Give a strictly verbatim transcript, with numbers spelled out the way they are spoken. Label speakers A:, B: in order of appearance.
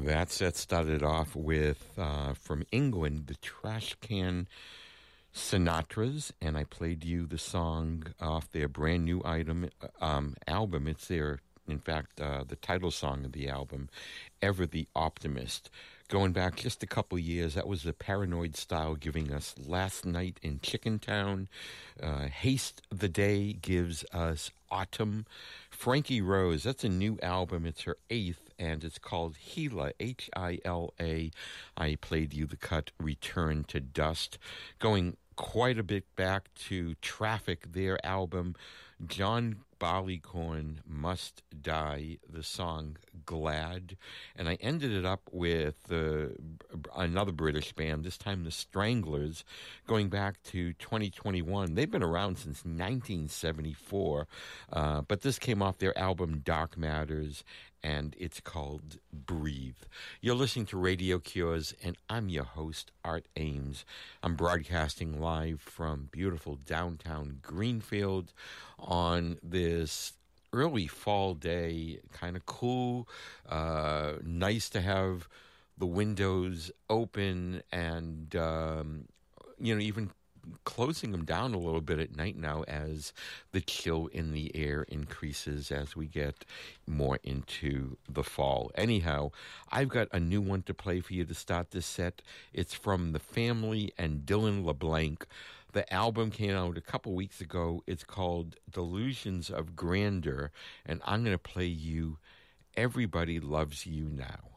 A: That set started off with, uh, from England, the Trash Can Sinatras, and I played you the song off their brand new item um, album. It's their, in fact, uh, the title song of the album, Ever the Optimist. Going back just a couple years, that was the Paranoid Style giving us Last Night in Chicken Town. Uh, Haste the Day gives us Autumn. Frankie Rose, that's a new album. It's her eighth, and it's called Hila, H I L A. I played you the cut Return to Dust. Going quite a bit back to Traffic, their album, John Barleycorn Must Die, the song Glad. And I ended it up with uh, another British band, this time the Stranglers, going back to twenty twenty-one. They've been around since nineteen seventy-four, uh, but this came off their album Dark Matters, and it's called Breathe. You're listening to Radio Cures, and I'm your host, Art Ames. I'm broadcasting live from beautiful downtown Greenfield on this early fall day. Kind of cool, uh, nice to have the windows open and, um, you know, even closing them down a little bit at night now as the chill in the air increases as we get more into the fall. Anyhow, I've got a new one to play for you to start this set. It's from The Family and Dylan LeBlanc. The album came out a couple weeks ago. It's called Delusions of Grandeur, and I'm going to play you Everybody Loves You Now.